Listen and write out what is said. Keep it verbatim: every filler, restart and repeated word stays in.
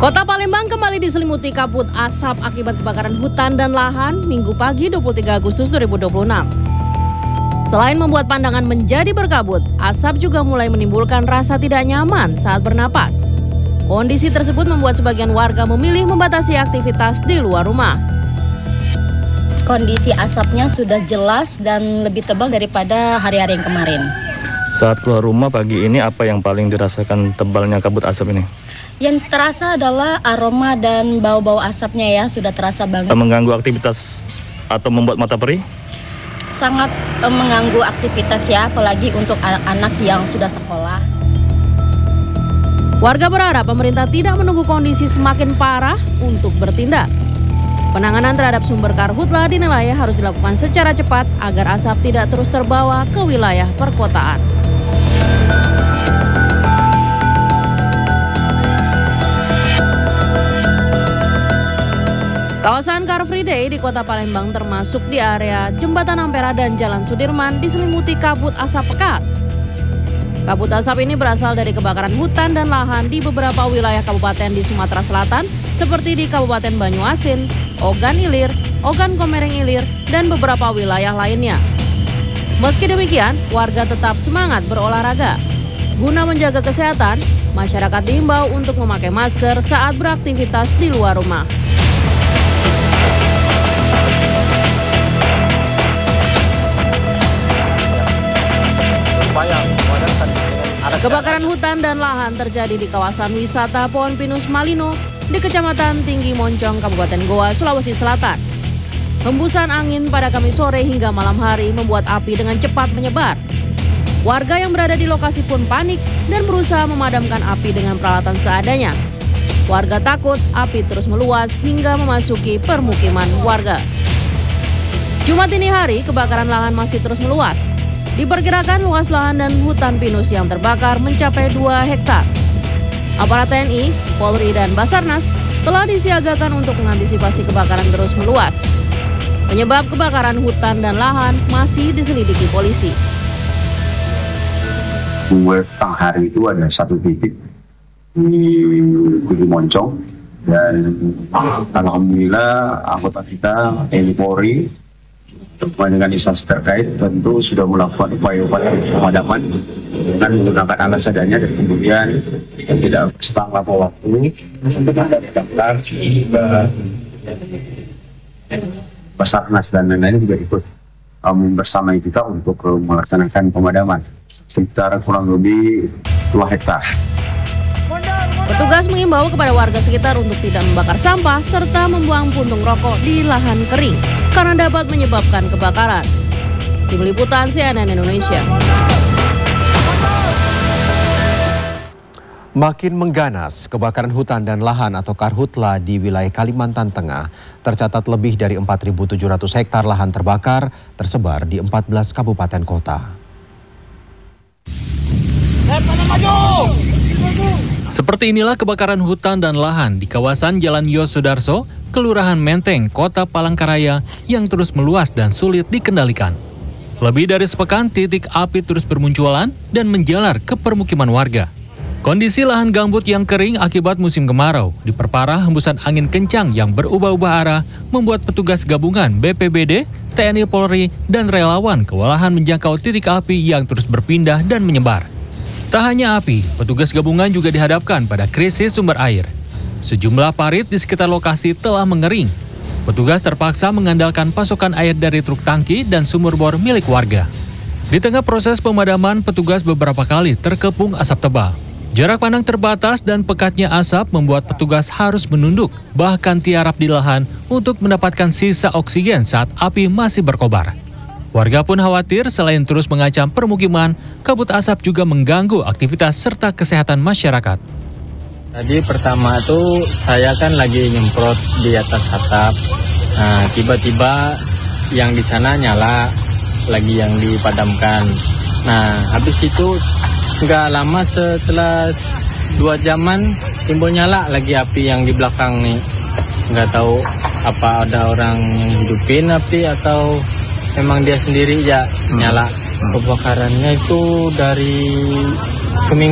Kota Palembang kembali diselimuti kabut asap akibat kebakaran hutan dan lahan Minggu pagi dua puluh tiga Agustus dua ribu dua puluh enam. Selain membuat pandangan menjadi berkabut, asap juga mulai menimbulkan rasa tidak nyaman saat bernapas. Kondisi tersebut membuat sebagian warga memilih membatasi aktivitas di luar rumah. Kondisi asapnya sudah jelas dan lebih tebal daripada hari-hari yang kemarin. Saat keluar rumah pagi ini, apa yang paling dirasakan tebalnya kabut asap ini? Yang terasa adalah aroma dan bau-bau asapnya ya, sudah terasa banget. Mengganggu aktivitas atau membuat mata perih? Sangat eh, mengganggu aktivitas ya, apalagi untuk anak-anak yang sudah sekolah. Warga berharap pemerintah tidak menunggu kondisi semakin parah untuk bertindak. Penanganan terhadap sumber karhutla dinilai harus dilakukan secara cepat agar asap tidak terus terbawa ke wilayah perkotaan. Kawasan Car Free Day di Kota Palembang termasuk di area Jembatan Ampera dan Jalan Sudirman diselimuti kabut asap pekat. Kabut asap ini berasal dari kebakaran hutan dan lahan di beberapa wilayah kabupaten di Sumatera Selatan seperti di Kabupaten Banyuasin, Ogan Ilir, Ogan Komering Ilir, dan beberapa wilayah lainnya. Meski demikian, warga tetap semangat berolahraga. Guna menjaga kesehatan, masyarakat diimbau untuk memakai masker saat beraktivitas di luar rumah. Kebakaran hutan dan lahan terjadi di kawasan wisata Pohon Pinus Malino di Kecamatan Tinggi Moncong, Kabupaten Goa, Sulawesi Selatan. Hembusan angin pada Kamis sore hingga malam hari membuat api dengan cepat menyebar. Warga yang berada di lokasi pun panik dan berusaha memadamkan api dengan peralatan seadanya. Warga takut api terus meluas hingga memasuki permukiman warga. Jumat ini hari, kebakaran lahan masih terus meluas. Diperkirakan luas lahan dan hutan pinus yang terbakar mencapai dua hektar. Aparat T N I, Polri, dan Basarnas telah disiagakan untuk mengantisipasi kebakaran terus meluas. Penyebab kebakaran hutan dan lahan masih diselidiki polisi. Tengah hari itu ada satu titik di Tinggi Moncong dan alhamdulillah anggota kita T N I Polri dengan instansi terkait tentu sudah melakukan upaya-upaya pemadaman dengan menggunakan alat seadanya dan kemudian tidak berselang lama waktu Damkar, Basarnas dan lain-lain juga ikut um, bersama kita untuk uh, melaksanakan pemadaman sekitar kurang lebih dua hektar. Petugas mengimbau kepada warga sekitar untuk tidak membakar sampah serta membuang puntung rokok di lahan kering karena dapat menyebabkan kebakaran. Tim Liputan C N N Indonesia. Makin mengganas, kebakaran hutan dan lahan atau karhutla di wilayah Kalimantan Tengah tercatat lebih dari empat ribu tujuh ratus hektar lahan terbakar tersebar di empat belas kabupaten kota. Seperti inilah kebakaran hutan dan lahan di kawasan Jalan Yosudarso, Kelurahan Menteng, Kota Palangkaraya yang terus meluas dan sulit dikendalikan. Lebih dari sepekan titik api terus bermunculan dan menjalar ke permukiman warga. Kondisi lahan gambut yang kering akibat musim kemarau diperparah hembusan angin kencang yang berubah-ubah arah membuat petugas gabungan B P B D, T N I Polri, dan relawan kewalahan menjangkau titik api yang terus berpindah dan menyebar. Tak hanya api, petugas gabungan juga dihadapkan pada krisis sumber air. Sejumlah parit di sekitar lokasi telah mengering. Petugas terpaksa mengandalkan pasokan air dari truk tangki dan sumur bor milik warga. Di tengah proses pemadaman, petugas beberapa kali terkepung asap tebal. Jarak pandang terbatas dan pekatnya asap membuat petugas harus menunduk, bahkan tiarap di lahan untuk mendapatkan sisa oksigen saat api masih berkobar. Warga pun khawatir selain terus mengancam permukiman, kabut asap juga mengganggu aktivitas serta kesehatan masyarakat. Tadi pertama tuh saya kan lagi nyemprot di atas atap. Nah, tiba-tiba yang di sana nyala, lagi yang dipadamkan. Nah, habis itu nggak lama setelah dua jaman timbul nyala lagi api yang di belakang nih. Nggak tahu apa ada orang yang hidupin api atau memang dia sendiri ya nyala. Kebakarannya itu dari seminggu